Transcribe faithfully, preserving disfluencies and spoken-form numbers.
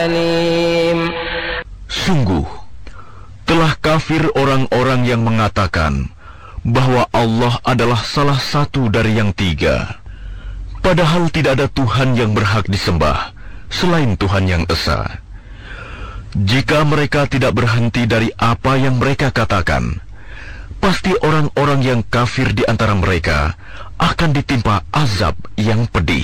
Sungguh, telah kafir orang-orang yang mengatakan bahwa Allah adalah salah satu dari yang tiga, padahal tidak ada Tuhan yang berhak disembah selain Tuhan yang Esa. Jika mereka tidak berhenti dari apa yang mereka katakan, pasti orang-orang yang kafir di antara mereka akan ditimpa azab yang pedih.